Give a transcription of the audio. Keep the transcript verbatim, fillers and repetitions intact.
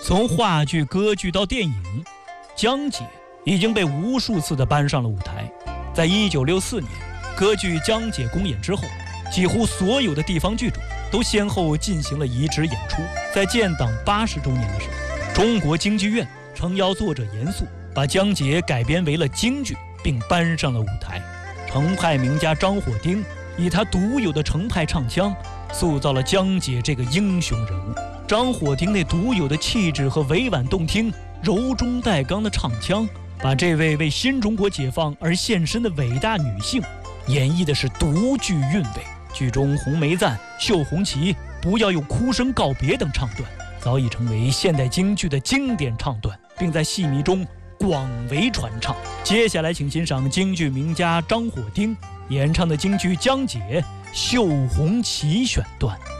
从话剧、歌剧到电影，江姐已经被无数次地搬上了舞台。在一九六四年，歌剧《江姐》公演之后，几乎所有的地方剧种都先后进行了移植演出。在建党八十周年的时候，中国京剧院诚邀作者严肃，把《江姐》改编为了京剧，并搬上了舞台。程派名家张火丁以他独有的程派唱腔，塑造了江姐这个英雄人物。张火丁那独有的气质和委婉动听、柔中带刚的唱腔，把这位为新中国解放而献身的伟大女性演绎的是独具韵味。剧中红梅赞、绣红旗、不要用哭声告别等唱段，早已成为现代京剧的经典唱段，并在戏迷中广为传唱。接下来请欣赏京剧名家张火丁演唱的京剧《江姐·绣红旗》选段。